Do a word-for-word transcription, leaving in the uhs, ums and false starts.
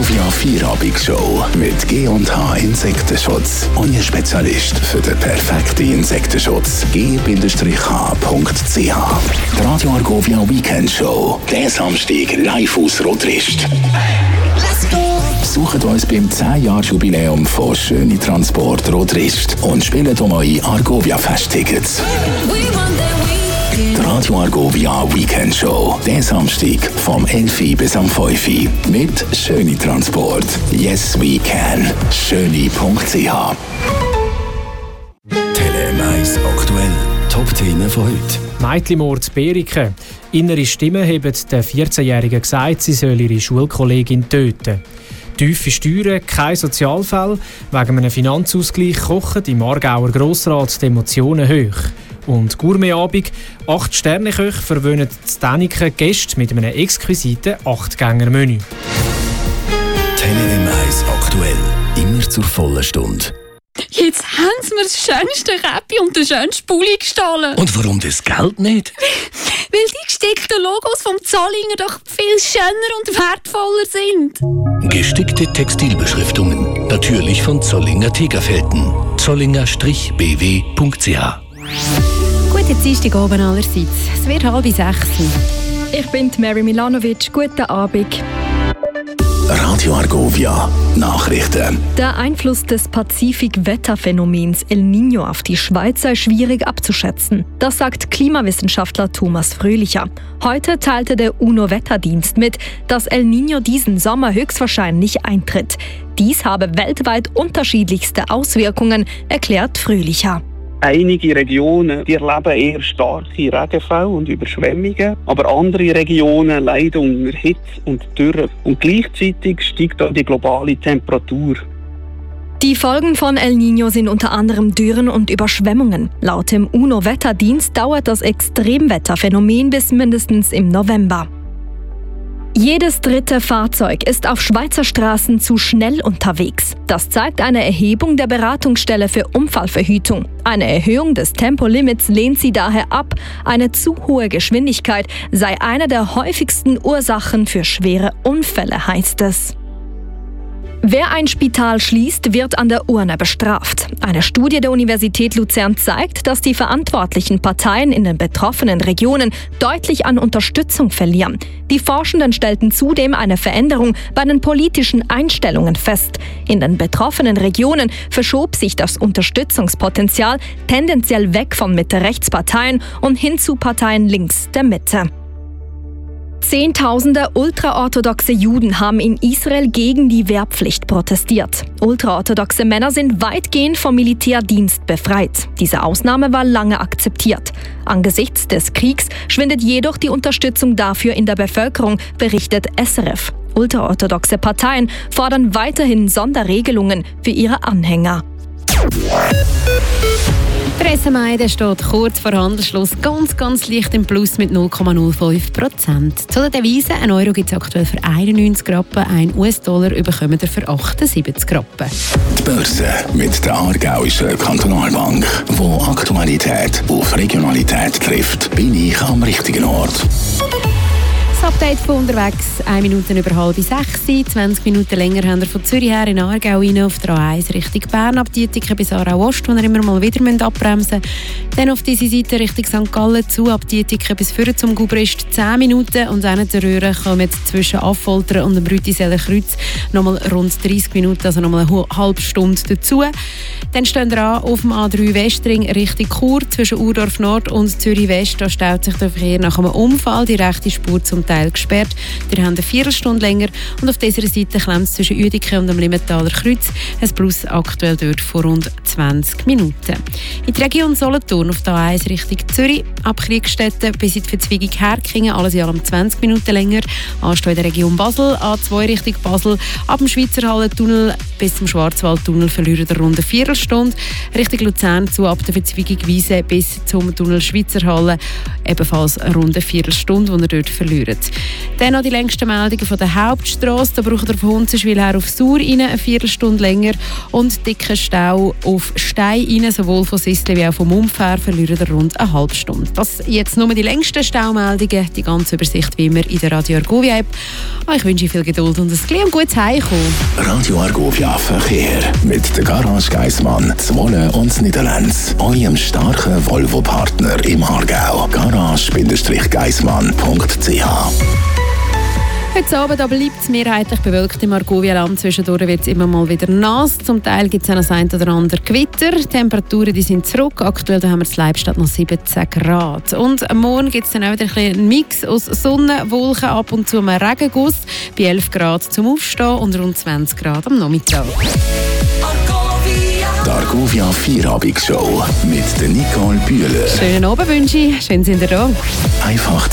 Argovia Vierabigshow mit G und H Insektenschutz. Euer Spezialist für den perfekten Insektenschutz. G H Punkt C H. Die Radio Argovia Weekend Show. Der Samstag live aus Rotrist. Let's go! Besucht uns beim zehn Jahre Jubiläum von Schöni Transport Rotrist und spielt um eure Argovia Festtickets. Die Radio Argovia Weekend Show. Der Samstag vom elf bis am fünf mit Schöni Transport. Yes, we can. Schöni Punkt C H. Tele eins aktuell. Top-Themen von heute. Mädchenmord Beriken. Innere Stimmen haben der vierzehnjährigen gesagt, sie soll ihre Schulkollegin töten. Tiefe Steuern, kein Sozialfall. Wegen einem Finanzausgleich kochen im Aargauer Grossrat die Emotionen hoch. Und Gourmetabend, acht Sterneköche verwöhnen die Däniken Gäste mit einem exquisiten Acht-Gänger-Menü. Tele eins aktuell, immer zur vollen Stunde. Jetzt haben sie mir das schönste Käppi und den schönsten Pulli gestohlen. Und warum das Geld nicht? Weil die gestickten Logos vom Zollinger doch viel schöner und wertvoller sind. Gestickte Textilbeschriftungen, natürlich von Zollinger Tegerfelden. zollinger B W Punkt C H. Guten Dienstagabend allerseits. Es wird halb sechs. Ich bin Mary Milanovic. Guten Abend. Radio Argovia Nachrichten. Der Einfluss des Pazifik-Wetterphänomens El Niño auf die Schweiz sei schwierig abzuschätzen. Das sagt Klimawissenschaftler Thomas Fröhlicher. Heute teilte der UNO-Wetterdienst mit, dass El Niño diesen Sommer höchstwahrscheinlich eintritt. Dies habe weltweit unterschiedlichste Auswirkungen, erklärt Fröhlicher. Einige Regionen die erleben eher starke Regenfälle und Überschwemmungen, aber andere Regionen leiden unter Hitze und Dürre. Und gleichzeitig steigt auch die globale Temperatur. Die Folgen von El Niño sind unter anderem Dürren und Überschwemmungen. Laut dem UNO-Wetterdienst dauert das Extremwetterphänomen bis mindestens im November. Jedes dritte Fahrzeug ist auf Schweizer Straßen zu schnell unterwegs. Das zeigt eine Erhebung der Beratungsstelle für Unfallverhütung. Eine Erhöhung des Tempolimits lehnt sie daher ab. Eine zu hohe Geschwindigkeit sei eine der häufigsten Ursachen für schwere Unfälle, heißt es. Wer ein Spital schließt, wird an der Urne bestraft. Eine Studie der Universität Luzern zeigt, dass die verantwortlichen Parteien in den betroffenen Regionen deutlich an Unterstützung verlieren. Die Forschenden stellten zudem eine Veränderung bei den politischen Einstellungen fest. In den betroffenen Regionen verschob sich das Unterstützungspotenzial tendenziell weg von Mitte-Rechts-Parteien und hin zu Parteien links der Mitte. Zehntausende ultraorthodoxe Juden haben in Israel gegen die Wehrpflicht protestiert. Ultraorthodoxe Männer sind weitgehend vom Militärdienst befreit. Diese Ausnahme war lange akzeptiert. Angesichts des Kriegs schwindet jedoch die Unterstützung dafür in der Bevölkerung, berichtet S R F. Ultraorthodoxe Parteien fordern weiterhin Sonderregelungen für ihre Anhänger. Theresa May steht kurz vor Handelsschluss ganz, ganz leicht im Plus mit null Komma null fünf Prozent. Zu der Devise, ein Euro gibt es aktuell für einundneunzig Rappen, ein U S-Dollar bekommt ihr für achtundsiebzig Rappen. Die Börse mit der Aargauischen Kantonalbank, wo Aktualität auf Regionalität trifft, bin ich am richtigen Ort. Das Update von unterwegs, eine Minute über halb sechs, zwanzig Minuten länger haben wir von Zürich her in Aargau rein auf der A eins Richtung Bern ab Dietiken bis Aarau Ost, wo wir immer mal wieder abbremsen müssen. Dann auf diese Seite Richtung Sankt Gallen zu, ab Dietiken bis vorne zum Gubrist zehn Minuten und dann der Röhre kommen zwischen Affoltern und dem Rütiseler Kreuz nochmal rund dreißig Minuten, also nochmal eine halbe Stunde dazu. Dann stehen wir an auf dem A drei Westring Richtung Chur zwischen Urdorf Nord und Zürich West. Da staut sich der Verkehr nach einem Unfall, die rechte Spur zum Teil gesperrt. Wir haben eine Viertelstunde länger und auf dieser Seite klemmt es zwischen Uediken und dem Limmentaler Kreuz. Ein Plus aktuell dort vor rund zwanzig Minuten. In der Region Solothurn auf der A eins Richtung Zürich, ab Kriegstetten bis in die Verzweigung Herkingen, alles in allem zwanzig Minuten länger. Anstehen in der Region Basel, A zwei Richtung Basel, ab dem Schweizerhallentunnel bis zum Schwarzwaldtunnel verlieren wir rund eine Viertelstunde. Richtung Luzern zu, ab der Verzweigung Wiese bis zum Tunnel Schweizerhalle, ebenfalls eine runde Viertelstunde, die ihr dort verliert. Dann noch die längsten Meldungen von der Hauptstrasse. Da braucht ihr von Hunzenschwil her auf Sur rein eine Viertelstunde länger und dicken Stau auf Stein rein, sowohl von Sisli wie auch vom Mumpf her, verlieren ihr rund eine halbe Stunde. Das jetzt nur die längsten Staumeldungen, die ganze Übersicht wie immer in der Radio Argovia App. Ich wünsche viel Geduld und ein gleich gutes Heimkommen. Radio Argovia Verkehr mit der Garage Geissmann, Zwolle und Niederlands. Eurem starken Volvo-Partner im Aargau. garage Geissmann punkt c h. Heute Abend aber bleibt es mehrheitlich bewölkt im Argovia-Land. Zwischendurch wird es immer mal wieder nass. Zum Teil gibt es auch noch das ein oder andere Gewitter. Die Temperaturen die sind zurück. Aktuell da haben wir in Leibstadt noch siebzehn Grad. Und morgen gibt es dann auch wieder ein einen Mix aus Sonne, Wolken, ab und zu einem Regenguss. Bei elf Grad zum Aufstehen und rund zwanzig Grad am Nachmittag. Die Argovia Vierabendshow mit der Nicole Bühler. Schönen Abend wünsche ich. Schön sind ihr da. Einfach